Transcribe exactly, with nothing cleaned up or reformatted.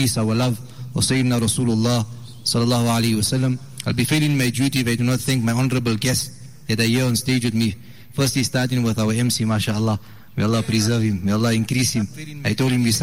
increase our love for Sayyidina Rasulullah sallallahu alayhi wa sallam. I'll be failing my duty if I do not thank my honorable guests that are here on stage with me. Firstly, starting with our M C, mashallah. May Allah preserve him. May Allah increase him. I told him we